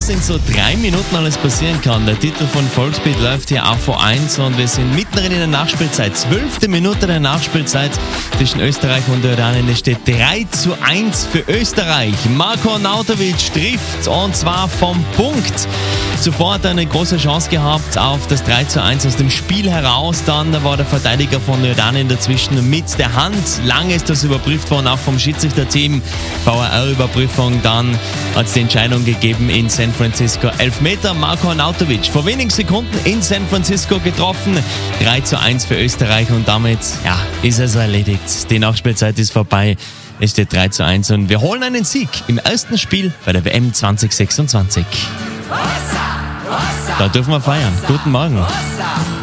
in so 3 Minuten alles passieren kann. Der Titel von Volksbeat läuft hier auf V1 und wir sind mittendrin in der Nachspielzeit. 12. Minute der Nachspielzeit zwischen Österreich und Jordanien. Es steht 3:1 für Österreich. Marko Arnautovic trifft und zwar vom Punkt. Zuvor hat er eine große Chance gehabt auf das 3:1 aus dem Spiel heraus. Dann war der Verteidiger von Jordanien dazwischen mit der Hand. Lange ist das überprüft worden, auch vom Schiedsrichterteam. VAR-Überprüfung. Dann hat es die Entscheidung gegeben in San Francisco. Elfmeter, Marko Arnautovic. Vor wenigen Sekunden in San Francisco getroffen. 3:1 für Österreich und damit ist es erledigt. Die Nachspielzeit ist vorbei. Es steht 3:1 und wir holen einen Sieg im ersten Spiel bei der WM 2026. Da dürfen wir feiern. Guten Morgen.